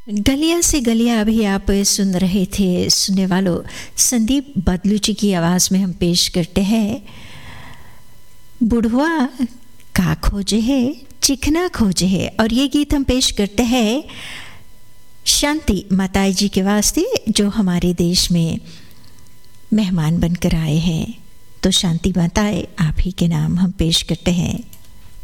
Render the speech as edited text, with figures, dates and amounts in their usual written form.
गलियां से गलियां अभी आप सुन रहे थे। सुनने वालों, संदीप बदलूची की आवाज़ में हम पेश करते हैं बुढ़वा का खोजे है चिकना खोजे है। और ये गीत हम पेश करते हैं शांति माताई जी के वास्ते, जो हमारे देश में मेहमान बनकर आए हैं। तो शांति माताएं, आप ही के नाम हम पेश करते हैं।